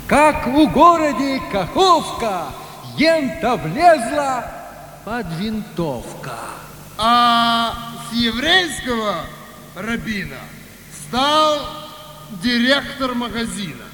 как в городе Каховка ента влезла под винтовка. А с еврейского рабина стал директор магазина.